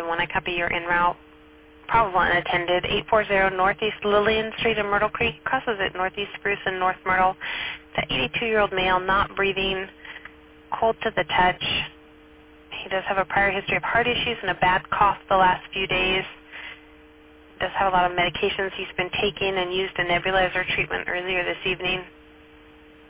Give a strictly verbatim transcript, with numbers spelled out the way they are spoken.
and one eye copy, you're en route. Probable unattended. eight forty Northeast Lillian Street in Myrtle Creek. Crosses at Northeast Spruce and North Myrtle. It's an eighty-two-year-old male, not breathing, cold to the touch. He does have a prior history of heart issues and a bad cough the last few days. Does have a lot of medications he's been taking and used a nebulizer treatment earlier this evening.